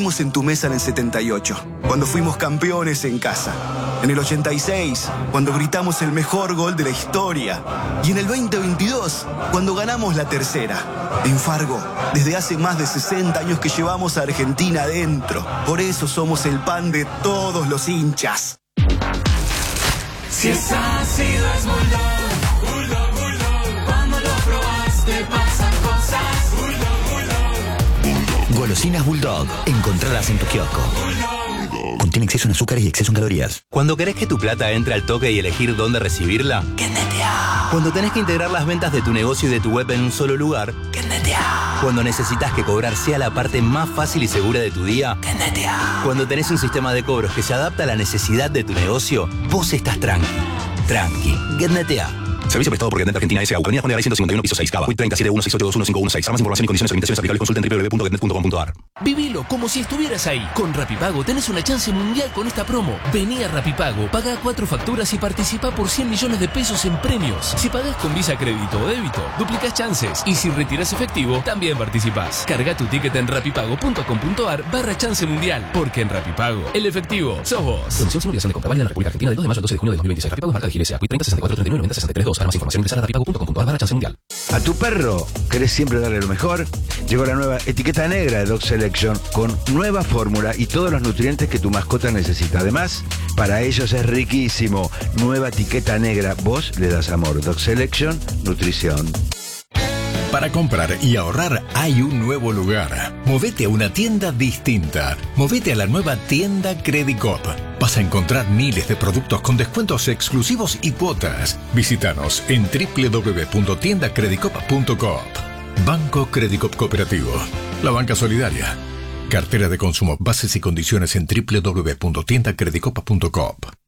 Estuvimos en tu mesa en el 78, cuando fuimos campeones en casa. En el 86, cuando gritamos el mejor gol de la historia. Y en el 2022, cuando ganamos la tercera. En Fargo, desde hace más de 60 años que llevamos a Argentina adentro. Por eso somos el pan de todos los hinchas. Si es ácido es Bulldog, Bulldog, Bulldog. Cuando lo probaste pasan cosas. Bulldog, Bulldog. Golosinas Bulldog. Encontralas en tu kiosco. Contiene exceso en azúcares y exceso en calorías. Cuando querés que tu plata entre al toque y elegir dónde recibirla, ¡Quendetea! Cuando tenés que integrar las ventas de tu negocio y de tu web en un solo lugar, ¡Quendetea! Cuando necesitas que cobrar sea la parte más fácil y segura de tu día, ¡Quendetea! Cuando tenés un sistema de cobros que se adapta a la necesidad de tu negocio, vos estás tranqui. Tranqui. Getnetea. Servicio prestado por Getnet Argentina S.A. Avenida Juan de Garay 151, piso 6, Cava. Hoy 3716821516. Para más información y condiciones de limitaciones aplicables consulta en www.getnet.com.ar. Vivilo como si estuvieras ahí. Con Rapipago tenés una chance mundial con esta promo. Vení a Rapipago, paga 4 facturas y participa por 100 millones de pesos en premios. Si pagás con Visa Crédito o Débito, duplicás chances. Y si retirás efectivo, también participás. Carga tu ticket en rapipago.com.ar/chance mundial. Porque en Rapipago, el efectivo sos vos. Condición sin obligación de compra válida en la República Argentina del 2 de mayo al 12 de junio de 2026. Rapipago es marca de Gilesia. 30 64 39 90 63 2. Para más información ingresar a rapipago.com.ar/chance mundial. ¿A tu perro querés siempre darle lo mejor? Llegó la nueva etiqueta negra de Dog Selection con nueva fórmula y todos los nutrientes que tu mascota necesita. Además, para ellos es riquísimo. Nueva etiqueta negra. Vos le das amor. Dog Selection, nutrición. Para comprar y ahorrar hay un nuevo lugar. Movete a una tienda distinta. Movete a la nueva tienda Credicop. Vas a encontrar miles de productos con descuentos exclusivos y cuotas. Visítanos en www.tiendacredicop.coop. Banco Credicop Cooperativo. La banca solidaria. Cartera de consumo. Bases y condiciones en www.tiendacredicop.coop.